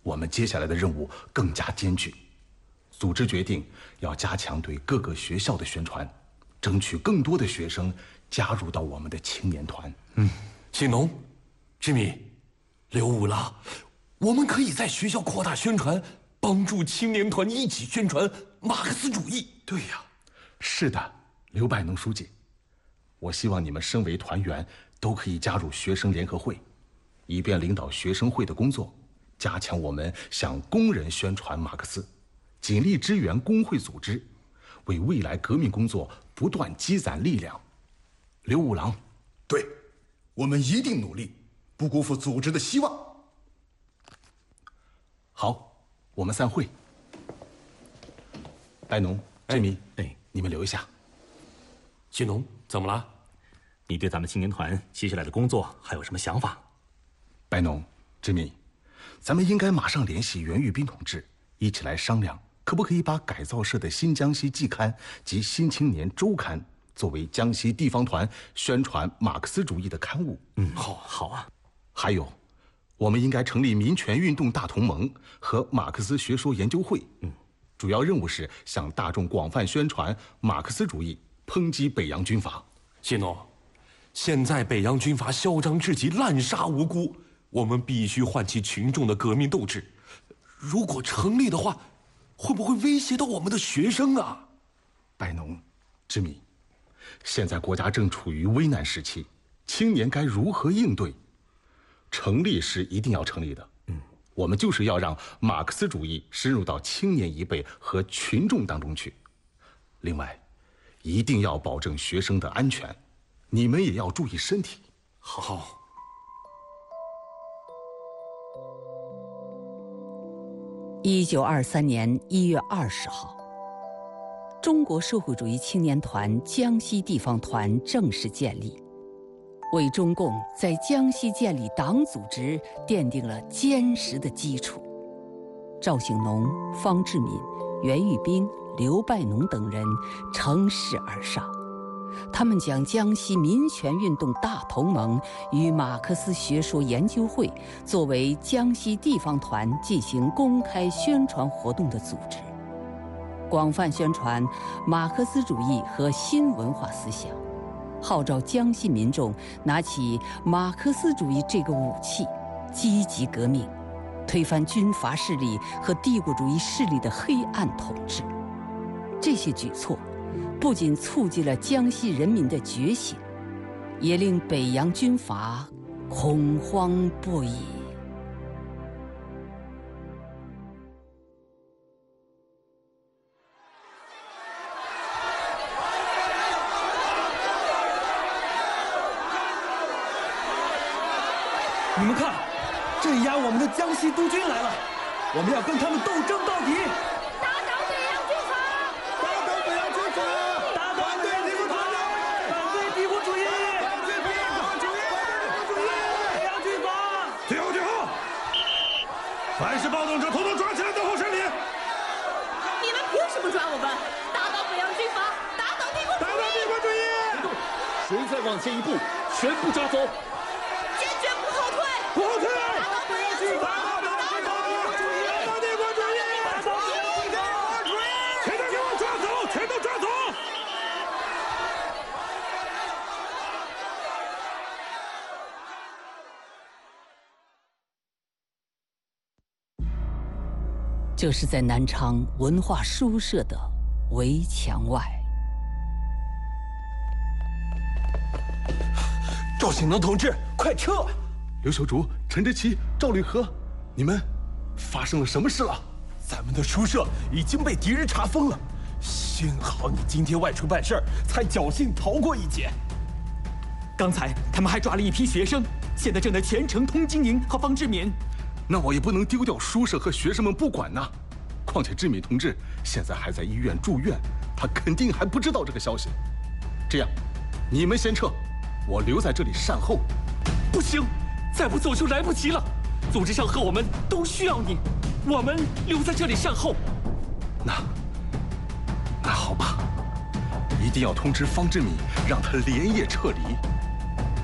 我们接下来的任务更加艰巨。组织决定要加强对各个学校的宣传，争取更多的学生加入到我们的青年团。 新农、志敏、刘五郎，我们可以在学校扩大宣传，帮助青年团一起宣传马克思主义。 对呀，是的，刘百农书记，我希望你们身为团员都可以加入学生联合会，以便领导学生会的工作，加强我们向工人宣传马克思，尽力支援工会组织，为未来革命工作不断积攒力量。刘五郎， 对，我们一定努力，不辜负组织的希望。 好，我们散会。白农、志明，你们留一下。 新农，怎么了？ 你对咱们青年团接下来的工作还有什么想法？ 白农、志明，咱们应该马上联系袁玉斌同志，一起来商量，可不可以把改造社的《新江西季刊》及《新青年周刊》作为江西地方团宣传马克思主义的刊物？ 好啊。 还有，我们应该成立民权运动大同盟和马克思学说研究会。主要任务是向大众广泛宣传马克思主义，抨击北洋军阀。 新农，现在北洋军阀嚣张至极，滥杀无辜，我们必须唤起群众的革命斗志。如果成立的话，会不会威胁到我们的学生啊？ 白农、志敏，现在国家正处于危难时期，青年该如何应对？成立是一定要成立的。我们就是要让马克思主义深入到青年一辈和群众当中去。另外，一定要保证学生的安全，你们也要注意身体。 好。 1923年1月20号，中国社会主义青年团江西地方团正式建立，为中共在江西建立党组织奠定了坚实的基础。赵醒农、方志敏、袁玉斌、刘拜农等人乘势而上，他们将江西民权运动大同盟与马克思学说研究会作为江西地方团进行公开宣传活动的组织，广泛宣传马克思主义和新文化思想，号召江西民众拿起马克思主义这个武器，积极革命，推翻军阀势力和帝国主义势力的黑暗统治。这些举措不仅促进了江西人民的觉醒，也令北洋军阀恐慌不已。 你们看，镇压我们的江西督军来了，我们要跟他们斗争到底！ 打倒北洋军阀！ 打倒北洋军阀！ 打倒北洋军阀！反对帝国主义！ 反对帝国主义！ 北洋军阀！ 最后，凡是暴动者，统统抓起来等候审理。 你们凭什么抓我们？打倒北洋军阀！打倒帝国主义！ 打倒帝国主义！ 谁再往前一步，全部抓走！ 坚决不后退！ 不后退！ 打倒北洋军阀！ 打倒帝国主义！打倒帝国主义！打倒帝国主义！全都给我抓走！全都抓走！ 这是在南昌文化书社的围墙外。 赵醒农同志，快撤！ 刘秀竹、陈志奇、赵履和，你们发生了什么事了？ 咱们的书社已经被敌人查封了，幸好你今天外出办事儿，才侥幸逃过一劫。 刚才他们还抓了一批学生，现在正在全城通经营和方志敏。 那我也不能丢掉书社和学生们不管呐。况且志敏同志现在还在医院住院，他肯定还不知道这个消息。这样，你们先撤，我留在这里善后。 不行，再不走就来不及了。组织上和我们都需要你，我们留在这里善后。 那好吧，一定要通知方志敏，让他连夜撤离。